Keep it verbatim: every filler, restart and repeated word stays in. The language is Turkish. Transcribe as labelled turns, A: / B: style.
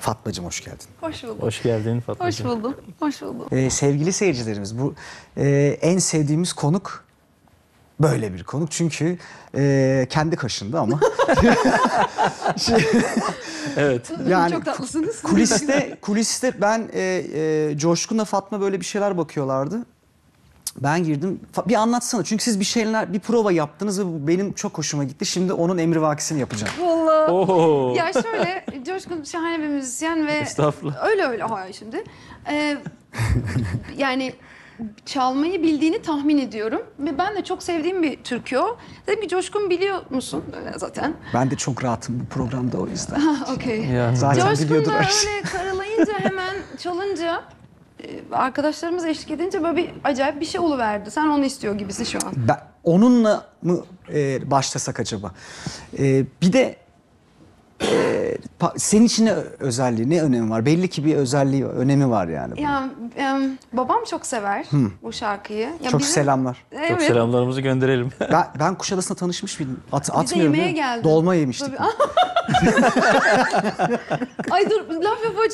A: Fatmacığım hoş geldin.
B: Hoş bulduk.
C: Hoş geldin
B: Hoş
C: Fatmacığım.
B: buldum. Hoş buldum.
A: Ee, sevgili seyircilerimiz, bu e, en sevdiğimiz konuk böyle bir konuk. Çünkü e, kendi kaşındı ama. Şey,
C: Evet.
A: yani
B: Çok tatlısınız.
A: kuliste, kuliste ben e, e, Coşkun'la Fatma böyle bir şeyler bakıyorlardı. Ben girdim. Fa- Bir anlatsana. Çünkü siz bir şeyler, bir prova yaptınız ve bu benim çok hoşuma gitti. Şimdi onun emrivakisini yapacağım.
B: Vallahi.
C: Oo.
B: Ya şöyle, Coşkun şahane bir müzisyen ve
C: Estağfurullah.
B: öyle öyle hayır şimdi. Ee, yani çalmayı bildiğini tahmin ediyorum ve ben de çok sevdiğim bir türkü o. Dedim ki Coşkun biliyor musun? Öyle zaten.
A: Ben de çok rahatım bu programda o yüzden.
B: Okey.
C: Ya.
A: Zaten
B: Coşkun
A: biliyordur
B: da
A: her şeyi.
B: öyle karalayınca hemen çalınca e, arkadaşlarımız eşlik edince böyle bir acayip bir şey oluverdi. Sen onu istiyor gibisin şu an.
A: Ben, onunla mı e, başlasak acaba? E, bir de e, pa- senin için ne özelliği, ne önemi var? Belli ki bir özelliği, önemi var yani.
B: Ya em, babam çok sever bu şarkıyı. Ya
A: Çok
B: bizim-
A: selamlar.
B: Evet.
C: Çok selamlarımızı gönderelim.
A: Ben, ben Kuşadası'nda tanışmış mıydım? At,
B: Bize
A: atmıyorum
B: yemeğe
A: değil mi?
B: geldi.
A: Dolma yemiştik.
B: Tabii. Ay dur laf yapacağım.